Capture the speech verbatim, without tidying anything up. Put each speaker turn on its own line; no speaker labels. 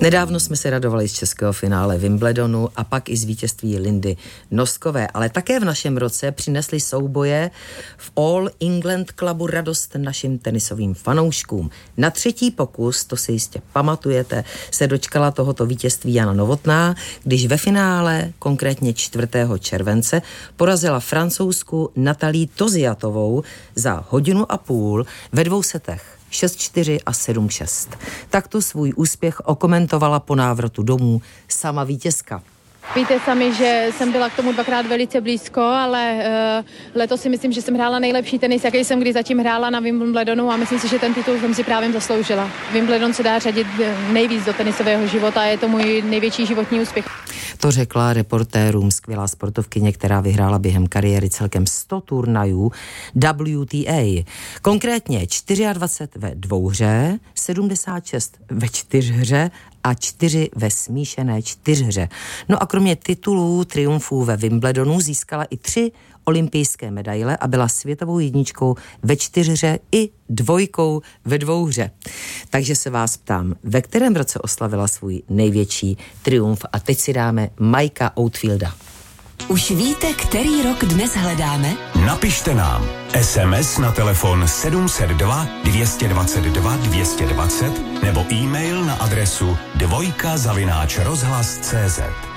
Nedávno jsme se radovali z českého finále Wimbledonu a pak i z vítězství Lindy Noskové, ale také v našem roce přinesli souboje v All England Clubu radost našim tenisovým fanouškům. Na třetí pokus, to si jistě pamatujete, se dočkala tohoto vítězství Jana Novotná, když ve finále, konkrétně čtvrtého července, porazila Francouzsku Natalii Toziatovou za hodinu a půl ve dvou setech. šest čtyři a sedm šest. Takto svůj úspěch okomentovala po návratu domů sama vítězka.
Víte sami, že jsem byla k tomu dvakrát velice blízko, ale uh, letos si myslím, že jsem hrála nejlepší tenis, jaký jsem kdy zatím hrála na Wimbledonu a myslím si, že ten titul jsem si právě zasloužila. Wimbledon se dá řadit nejvíc do tenisového života a je to můj největší životní úspěch.
To řekla reportérům skvělá sportovkyně, která vyhrála během kariéry celkem sto turnajů W T A. Konkrétně dvacet čtyři ve dvouhře, sedmdesát šest ve čtyřhře a čtyři ve smíšené čtyřhře. No a kromě titulů triumfů ve Wimbledonu získala i tři olympijské medaile a byla světovou jedničkou ve čtyřhře i dvojkou ve dvouhře. Takže se vás ptám, ve kterém roce oslavila svůj největší triumf? A teď si dáme Mikea Oldfielda.
Už víte, který rok dnes hledáme?
Napište nám es em es na telefon sedm set dva dvě dvacet dva dvě dvacet nebo e-mail na adresu dvojka zavináč rozhlas tečka cé zet.